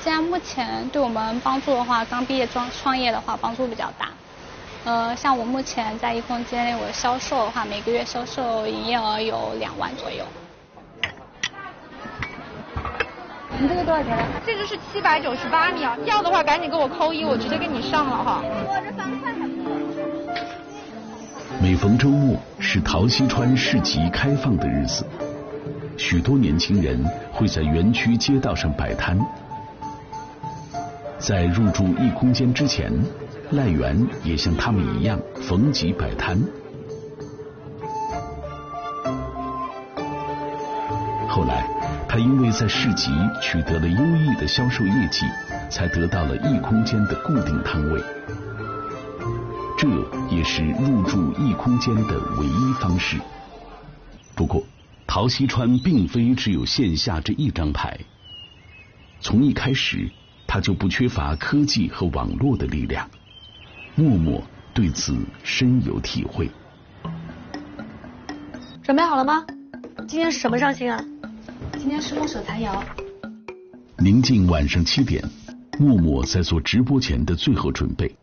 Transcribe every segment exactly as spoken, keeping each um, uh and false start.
现在目前对我们帮助的话，刚毕业创创业的话帮助比较大。呃，像我目前在一空间内，我的销售的话，每个月销售营业额有两万左右。 你这个多少钱？ 这个是七百九十八米啊，要的话赶紧给我扣一，我直接给你上了哈。 我这方块还不错。 每逢周末是陶溪川市集开放的日子，许多年轻人会在园区街道上摆摊。在入驻一空间之前，赖元也像他们一样逢集摆摊。后来他因为在市集取得了优异的销售业绩，才得到了一空间的固定摊位。这也是入驻一空间的唯一方式。不过陶溪川并非只有线下这一张牌，从一开始他就不缺乏科技和网络的力量。默默对此深有体会。 准备好了吗？今天是什么上新啊？ 今天是木手弹摇。 临近晚上七点，默默在做直播前的最后准备。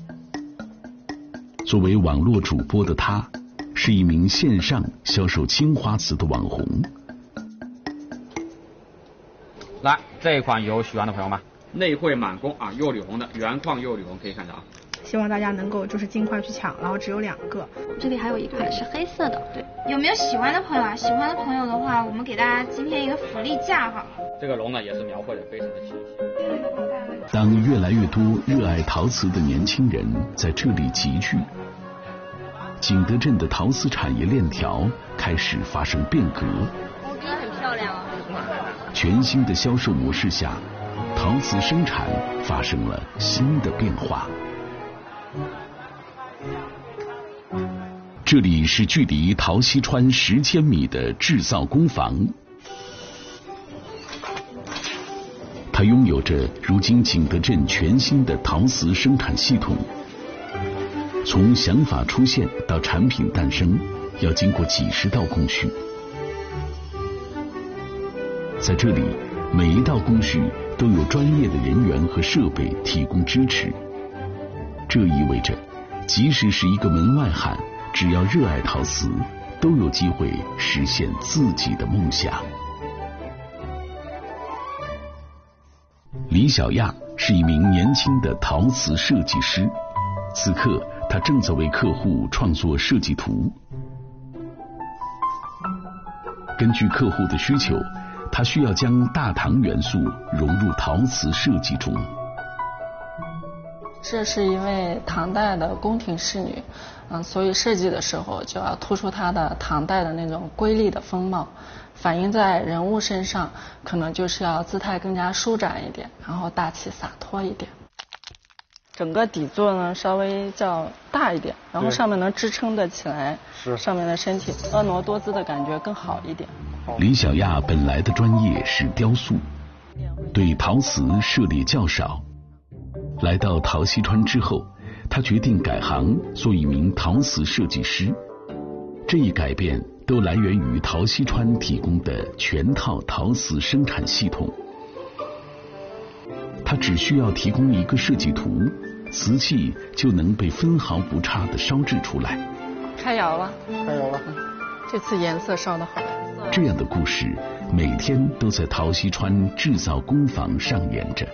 作为网络主播的他，是一名线上销售青花瓷的网红。 来，这一款有喜欢的朋友吗？内绘满工啊，釉里红的原矿釉里红，可以看着啊。 希望大家能够就是尽快去抢，然后只有两个。 这里还有一款是黑色的，对。 有没有喜欢的朋友啊？喜欢的朋友的话，我们给大家今天一个福利价哈。 这个龙呢也是描绘的非常的清晰。 当越来越多热爱陶瓷的年轻人在这里集聚，景德镇的陶瓷产业链条开始发生变革。 毛笔很漂亮啊。 全新的销售模式下，陶瓷生产发生了新的变化。这里是距离陶溪川十千米的制造工坊，它拥有着如今景德镇全新的陶瓷生产系统。从想法出现到产品诞生，要经过几十道工序。在这里，每一道工序都有专业的人员和设备提供支持。这意味着，即使是一个门外汉，只要热爱陶瓷，都有机会实现自己的梦想。李小亚是一名年轻的陶瓷设计师，此刻他正在为客户创作设计图。根据客户的需求，他需要将大唐元素融入陶瓷设计中。 这是一位唐代的宫廷侍女，嗯，所以设计的时候就要突出她的唐代的那种瑰丽的风貌，反映在人物身上，可能就是要姿态更加舒展一点，然后大气洒脱一点。整个底座呢稍微较大一点，然后上面能支撑得起来上面的身体，婀娜多姿的感觉更好一点。 李小亚本来的专业是雕塑，对陶瓷涉猎较少。来到陶溪川之后，他决定改行做一名陶瓷设计师。这一改变都来源于陶溪川提供的全套陶瓷生产系统。他只需要提供一个设计图，瓷器就能被分毫不差地烧制出来。 开窑了， 开窑了。 这次颜色烧得好。 这样的故事每天都在陶溪川制造工坊上演着。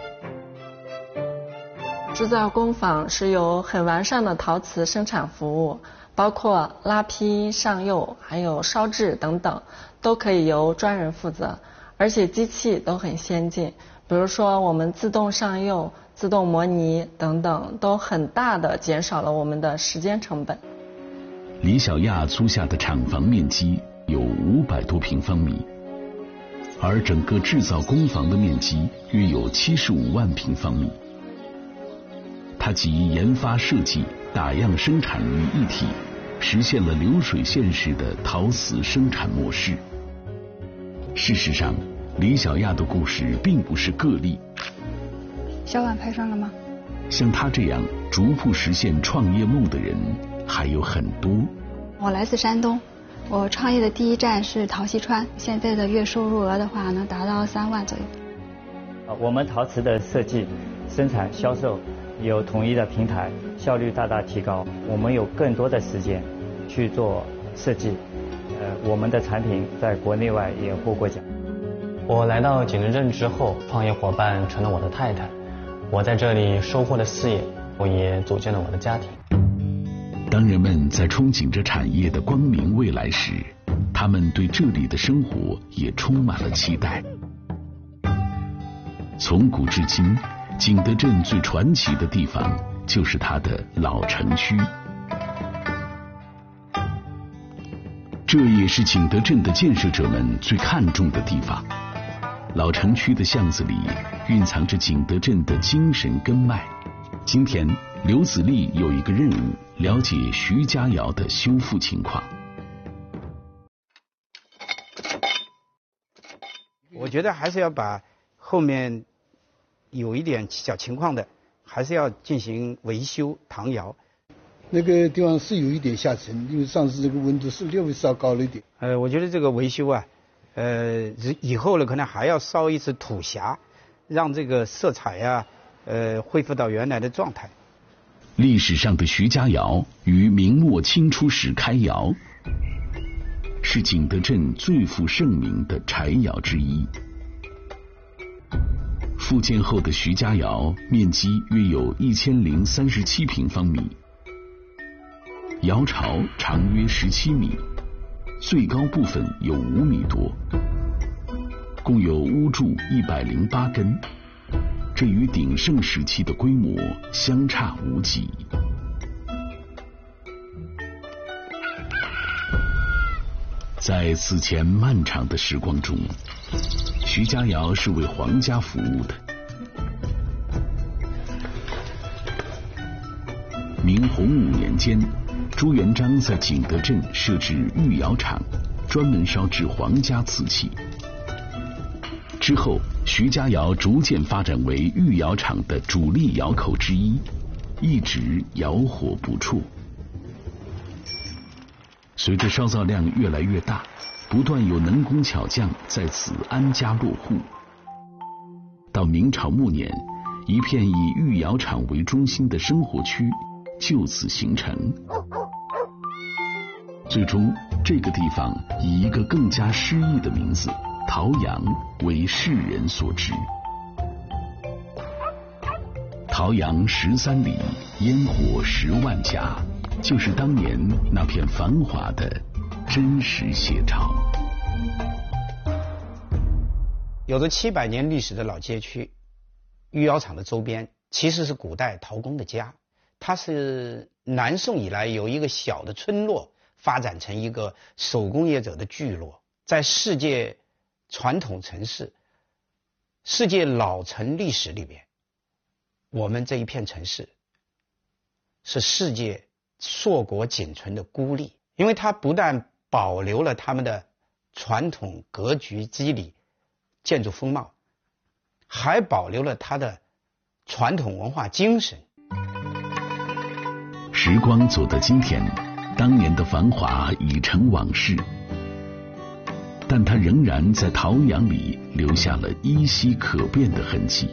制造工坊是有很完善的陶瓷生产服务，包括拉坯、上釉还有烧制等等，都可以由专人负责，而且机器都很先进，比如说我们自动上釉、自动模拟等等，都很大的减少了我们的时间成本。 李小亚租下的厂房面积有五百多平方米，而整个制造工坊的面积约有七十五万平方米。它集研发设计、打样生产于一体，实现了流水线式的陶瓷生产模式。事实上，李小亚的故事并不是个例。 小碗拍上了吗？ 像他这样逐步实现创业梦的人还有很多。 我来自山东，我创业的第一站是陶溪川，现在的月收入额的话能达到三万左右。 我们陶瓷的设计、生产、销售有统一的平台，效率大大提高。我们有更多的时间去做设计，呃，我们的产品在国内外也获过奖。 我来到景德镇之后，创业伙伴成了我的太太，我在这里收获了事业，我也组建了我的家庭。 当人们在憧憬着产业的光明未来时，他们对这里的生活也充满了期待。从古至今，景德镇最传奇的地方就是它的老城区，这也是景德镇的建设者们最看重的地方。老城区的巷子里蕴藏着景德镇的精神根脉。今天刘子立有一个任务，了解徐家窑的修复情况。 我觉得还是要把后面有一点小情况的，还是要进行维修唐窑。 那个地方是有一点下沉，因为上次这个温度是略微稍高了一点。 呃，我觉得这个维修啊，呃，以后呢可能还要烧一次土匣，让这个色彩呀、啊，呃，恢复到原来的状态。 历史上的徐家窑于明末清初时开窑，是景德镇最负盛名的柴窑之一。复建后的徐家窑面积约有一千零三十七平方米，窑巢长约十七米，最高部分有五米多，共有屋柱一百零八根，这与鼎盛时期的规模相差无几。在此前漫长的时光中，徐家窑是为皇家服务的。明洪武年间，朱元璋在景德镇设置御窑厂，专门烧制皇家瓷器。之后，徐家窑逐渐发展为御窑厂的主力窑口之一，一直窑火不辍。随着烧造量越来越大，不断有能工巧匠在此安家落户。到明朝末年，一片以御窑厂为中心的生活区就此形成。最终，这个地方以一个更加诗意的名字陶阳为世人所知。陶阳十三里，烟火十万家，就是当年那片繁华的真实写照。 有着七百年历史的老街区，御窑厂的周边其实是古代陶工的家。它是南宋以来有一个小的村落发展成一个手工业者的聚落。在世界传统城市、世界老城历史里边，我们这一片城市是世界硕果仅存的孤立，因为它不但保留了他们的传统格局肌理、建筑风貌，还保留了它的传统文化精神。 时光走到今天，当年的繁华已成往事，但它仍然在陶阳里留下了依稀可辨的痕迹。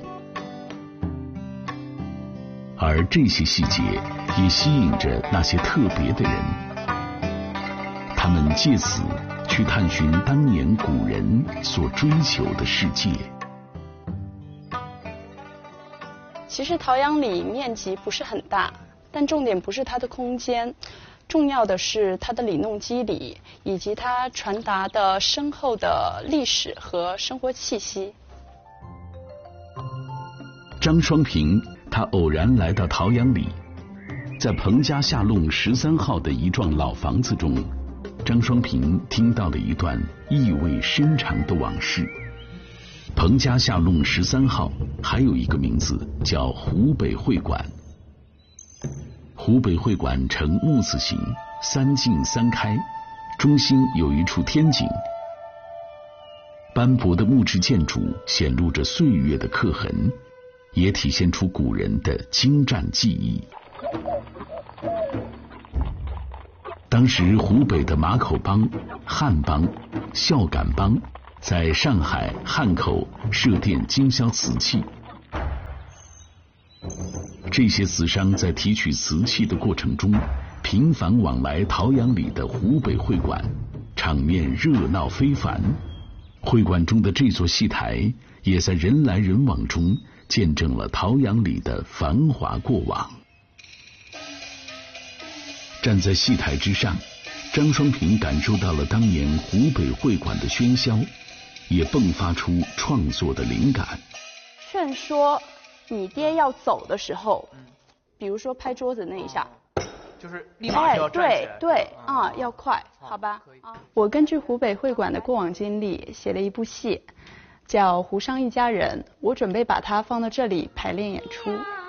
而这些细节也吸引着那些特别的人，他们借此去探寻当年古人所追求的世界。 其实陶阳里面积不是很大，但重点不是它的空间，重要的是它的里弄肌理，以及它传达的深厚的历史和生活气息。 张双平他偶然来到陶阳里，在彭家下弄十三号的一幢老房子中，张双平听到了一段意味深长的往事。彭家下弄十三号还有一个名字叫湖北会馆。湖北会馆呈木字形，三进三开，中心有一处天井。斑驳的木质建筑显露着岁月的刻痕，也体现出古人的精湛技艺。当时湖北的马口帮、汉帮、孝感帮在上海汉口设店经销瓷器。这些瓷商在提取瓷器的过程中，频繁往来陶阳里的湖北会馆，场面热闹非凡。会馆中的这座戏台，也在人来人往中见证了陶阳里的繁华过往。站在戏台之上，张双平感受到了当年湖北会馆的喧嚣，也迸发出创作的灵感。 劝说你爹要走的时候，比如说拍桌子那一下， 就是立马就要站起来。 对对啊，要快，好吧？啊，我根据湖北会馆的过往经历写了一部戏，叫《湖上一家人》，我准备把它放到这里排练演出。